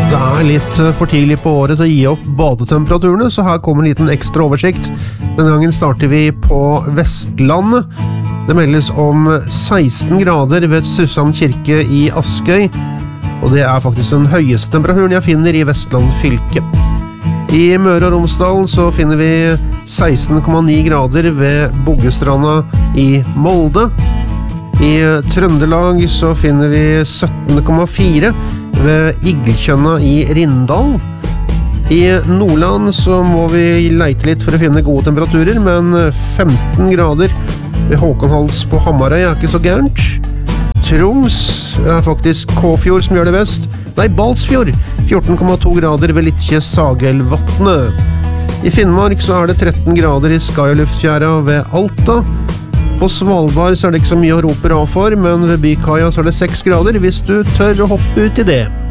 Det er litt for tidlig på året til å gi opp badetemperaturene, så her kommer en liten ekstra oversikt. Denne gangen starter vi på Vestlandet. Det meldes om 16 grader ved Sussam kirke i Askøy, og det er faktisk den høyeste temperaturen jeg finner i Vestland fylke. I Møre og Romsdal så finner vi 16,9 grader ved Boggestranda i Molde. I Trøndelag så finner vi 17,4 ved Igelkjønna i Rindal. I Nordland så må vi leite litt for å finne gode temperaturer, men 15 grader ved Håkonhals på Hamarøy er ikke så gærent. Troms er faktisk Kåfjord som gjør det best. Nei, Balsfjord, 14,2 grader ved Litje Sagelvatnet. I Finnmark så er det 13 grader i Skya-luftfjæra ved Alta. På Svalbard så er det ikke så mye å rope av for, men ved Bykaia så er det 6 grader hvis du tør å hoppe ut i det.